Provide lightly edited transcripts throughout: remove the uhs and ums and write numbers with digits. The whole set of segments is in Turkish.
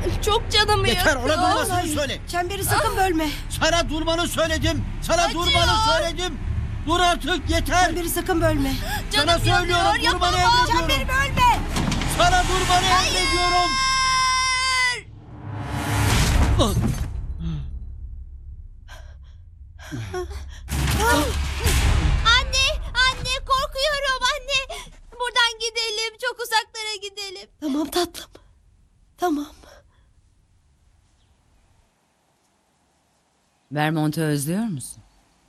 Çok canımı Yeter, ona yakıyor. durmasını söyle. Çemberi sakın bölme. Sana durmanı söyledim. Sana Acıyor. durmanı söyledim. Dur artık, yeter. Çemberi sakın bölme. Sana Canım söylüyorum, yanıyor, durmanı yapamam. emrediyorum. Çemberi bölme. Sana durmanı emrediyorum. Anne korkuyorum anne. Buradan gidelim, çok uzaklara gidelim. Tamam tatlım. Tamam. Vermont'u özlüyor musun?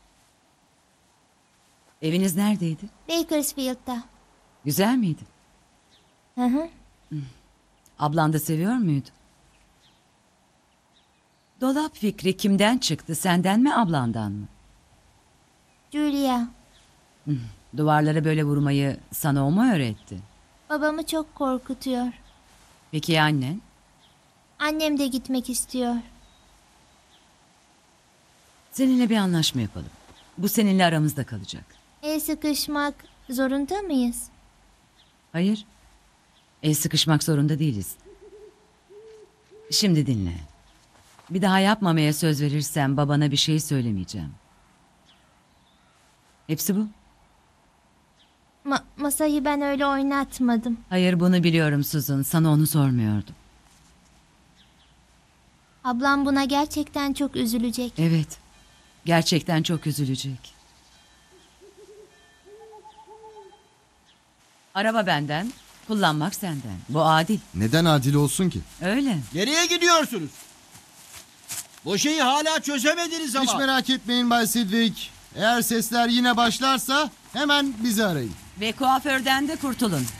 Eviniz neredeydi? Bakersfield'da. Güzel miydi? Hı hı. Ablan da seviyor muydu? Dolap fikri kimden çıktı? Senden mi, ablandan mı? Julia, Duvarlara böyle vurmayı sana o mu öğretti? babamı çok korkutuyor. Peki ya annen? Annem de gitmek istiyor. Seninle bir anlaşma yapalım. Bu seninle aramızda kalacak. El sıkışmak zorunda mıyız? Hayır. El sıkışmak zorunda değiliz. Şimdi dinle. Bir daha yapmamaya söz verirsen babana bir şey söylemeyeceğim. Hepsi bu. Masayı ben öyle oynatmadım. Hayır, bunu biliyorum Susan. Sana onu sormuyordum. Ablam buna gerçekten çok üzülecek. Evet. Gerçekten çok üzülecek. Araba benden, kullanmak senden. Bu adil. Neden adil olsun ki? Öyle. Nereye gidiyorsunuz? Bu şeyi hala çözemediniz ama. Hiç merak etmeyin Bay Sidwick. Eğer sesler yine başlarsa hemen bizi arayın. Ve kuaförden de kurtulun.